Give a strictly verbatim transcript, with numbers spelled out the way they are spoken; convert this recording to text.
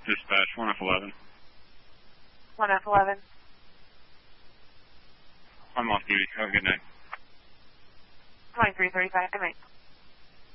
Dispatch, one F eleven. one F eleven. I'm off duty. Have a good night. twenty-three thirty-five, good night.